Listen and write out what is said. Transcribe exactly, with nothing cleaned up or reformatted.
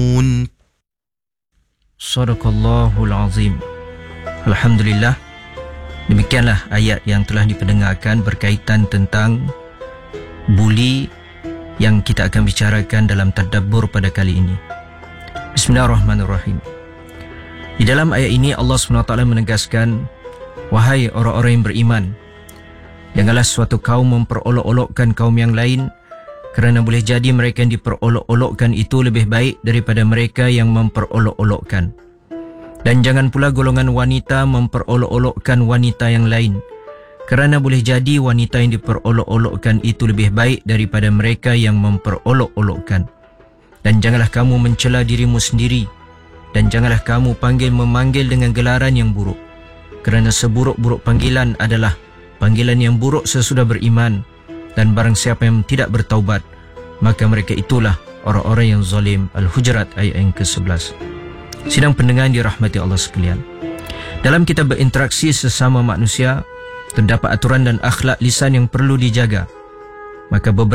Sadaqallahul Azim. Alhamdulillah. Demikianlah ayat yang telah dipendengarkan berkaitan tentang buli yang kita akan bicarakan dalam tadabbur pada kali ini. Bismillahirrahmanirrahim. Di dalam ayat ini Allah subhanahu wa taala menegaskan, wahai orang-orang yang beriman, janganlah suatu kaum memperolok-olokkan kaum yang lain, kerana boleh jadi mereka yang diperolok-olokkan itu lebih baik daripada mereka yang memperolok-olokkan. Dan jangan pula golongan wanita memperolok-olokkan wanita yang lain, kerana boleh jadi wanita yang diperolok-olokkan itu lebih baik daripada mereka yang memperolok-olokkan. Dan janganlah kamu mencela dirimu sendiri, dan janganlah kamu panggil memanggil dengan gelaran yang buruk, kerana seburuk-buruk panggilan adalah panggilan yang buruk sesudah beriman. Dan barang siapa yang tidak bertaubat, maka mereka itulah orang-orang yang zalim. Al-Hujurat ayat yang ke sebelas. Sidang pendengar yang dirahmati Allah sekalian, dalam kita berinteraksi sesama manusia, terdapat aturan dan akhlak lisan yang perlu dijaga. Maka beberapa